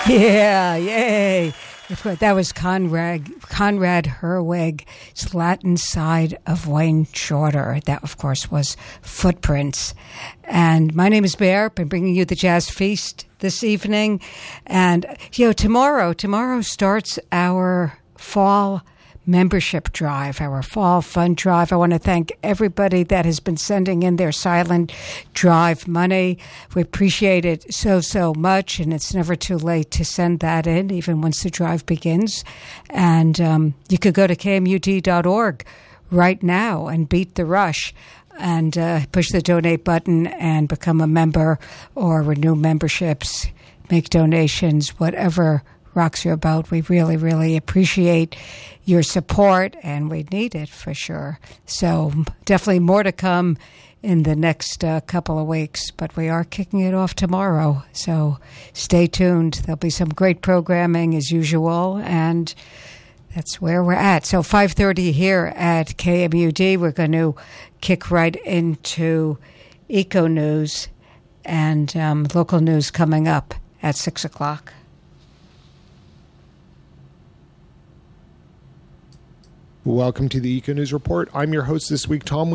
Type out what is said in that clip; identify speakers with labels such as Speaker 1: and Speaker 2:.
Speaker 1: Yeah, yay. That was Conrad Herwig's Latin Side of Wayne Shorter. That, of course, was Footprints. And my name is Bear. I'm bringing you the Jazz Feast this evening. And, tomorrow starts our fall membership drive, our fall fund drive. I want to thank everybody that has been sending in their silent drive money. We appreciate it so much, and it's never too late to send that in, even once the drive begins. And you could go to kmud.org right now and beat the rush and push the donate button and become a member or renew memberships, make donations, whatever rocks your boat. We really, really appreciate your support, and we need it for sure. So definitely more to come in the next couple of weeks, but we are kicking it off tomorrow. So stay tuned. There'll be some great programming as usual, and that's where we're at. So 5:30 here at KMUD. We're going to kick right into Eco News and local news coming up at 6 o'clock.
Speaker 2: Welcome to the Eco News Report. I'm your host this week, Tom